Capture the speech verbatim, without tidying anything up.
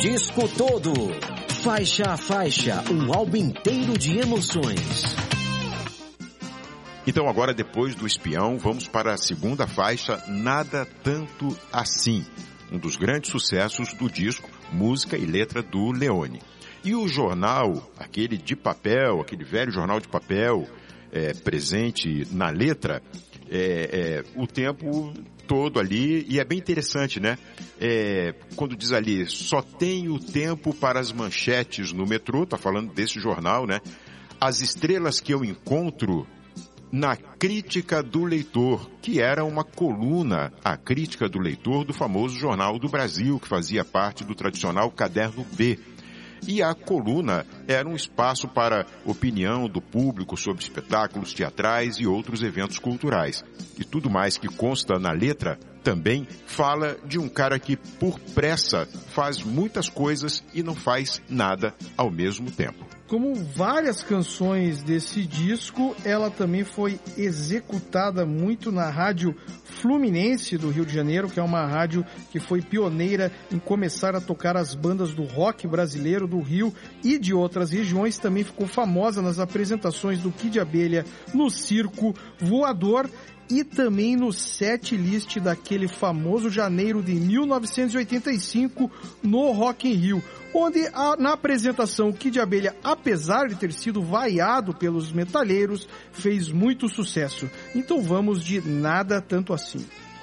disco todo. Faixa a faixa, um álbum inteiro de emoções. Então agora, depois do Espião, vamos para a segunda faixa, Nada Tanto Assim. Um dos grandes sucessos do disco, música e letra do Leone. E o jornal, aquele de papel, aquele velho jornal de papel, é, presente na letra, é, é, o tempo todo ali, e é bem interessante, né? É, quando diz ali, só tenho tempo para as manchetes no metrô, tá falando desse jornal, né? As estrelas que eu encontro na Crítica do Leitor, que era uma coluna, a Crítica do Leitor, do famoso Jornal do Brasil, que fazia parte do tradicional Caderno B. E a coluna era um espaço para opinião do público sobre espetáculos teatrais e outros eventos culturais. E tudo mais que consta na letra também fala de um cara que, por pressa, faz muitas coisas e não faz nada ao mesmo tempo. Como várias canções desse disco, ela também foi executada muito na Rádio Fluminense do Rio de Janeiro, que é uma rádio que foi pioneira em começar a tocar as bandas do rock brasileiro do Rio e de outras regiões. Também ficou famosa nas apresentações do Kid Abelha no Circo Voador e também no set list daquele famoso janeiro de mil novecentos e oitenta e cinco no Rock in Rio, onde a, na apresentação o Kid Abelha, apesar de ter sido vaiado pelos metalheiros, fez muito sucesso. Então vamos de Nada Tanto Assim.